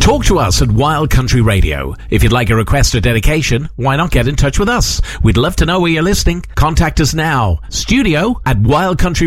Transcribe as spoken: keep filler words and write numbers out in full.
Talk to us at Wild Country Radio. If you'd like a request or dedication, why not get in touch with us? We'd love to know where you're listening. Contact us now. Studio at Wild Country